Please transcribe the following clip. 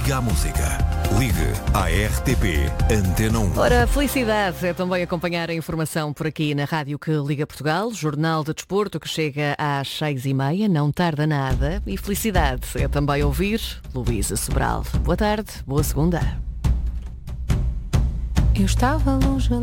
Liga à música. Ligue à RTP Antena 1. Ora, felicidade é também acompanhar a informação por aqui na Rádio que Liga Portugal, Jornal de Desporto que chega às 6h30, não tarda nada. E felicidade é também ouvir Luísa Sobral. Boa tarde, boa segunda. Eu estava longe